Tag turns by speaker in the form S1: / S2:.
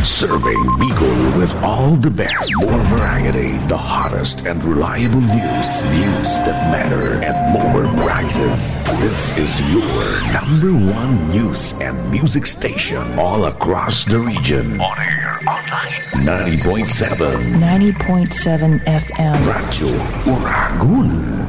S1: Serving Bicol with all the best, more variety, the hottest and reliable news. News that matter and more prizes. This is your number one news and music station all across the region. On air, online. 90.7
S2: FM.
S1: Radyo Uragun.